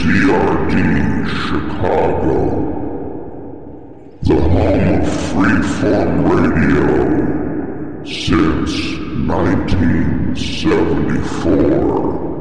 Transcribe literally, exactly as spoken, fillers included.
R D Chicago, the home of freeform radio since nineteen seventy-four.